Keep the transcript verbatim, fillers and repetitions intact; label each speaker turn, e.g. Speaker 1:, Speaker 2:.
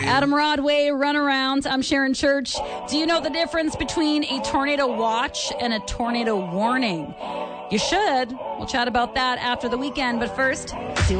Speaker 1: Adam Rodway, Runaround. I'm Sharon Church. Do you know the difference between a tornado watch and a tornado warning? You should. We'll chat about that after the weekend. But first, see